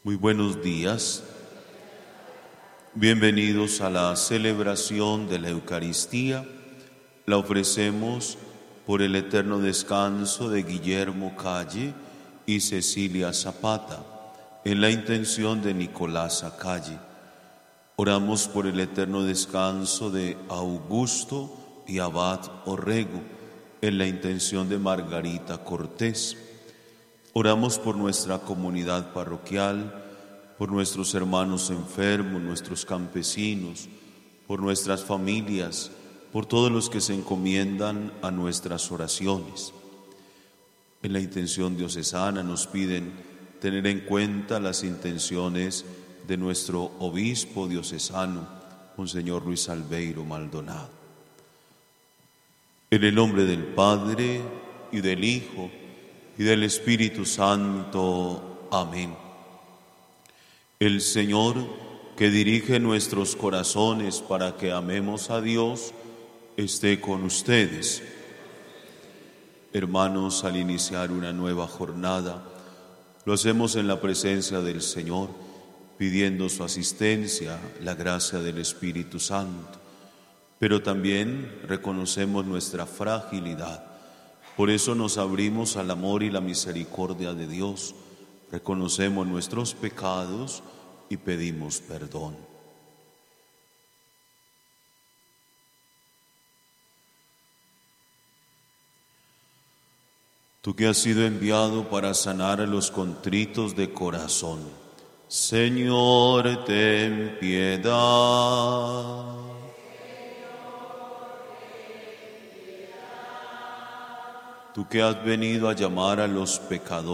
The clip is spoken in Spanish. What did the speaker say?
Muy buenos días. Bienvenidos a la celebración de la Eucaristía. La ofrecemos por el eterno descanso de Guillermo Calle y Cecilia Zapata, en la intención de Nicolás Acalle. Oramos por el eterno descanso de Augusto y Abad Orrego, en la intención de Margarita Cortés. Oramos por nuestra comunidad parroquial, por nuestros hermanos enfermos, nuestros campesinos, por nuestras familias, por todos los que se encomiendan a nuestras oraciones. En la intención diocesana nos piden tener en cuenta las intenciones de nuestro obispo diocesano, Monseñor Luis Albeiro Maldonado. En el nombre del Padre, y del Hijo, y del Espíritu Santo. Amén. El Señor, que dirige nuestros corazones para que amemos a Dios, esté con ustedes. Hermanos, al iniciar una nueva jornada, lo hacemos en la presencia del Señor, pidiendo su asistencia, la gracia del Espíritu Santo. Pero también reconocemos nuestra fragilidad. Por eso nos abrimos al amor y la misericordia de Dios. Reconocemos nuestros pecados y pedimos perdón. Tú que has sido enviado para sanar a los contritos de corazón, Señor, ten piedad. Tú que has venido a llamar a los pecadores,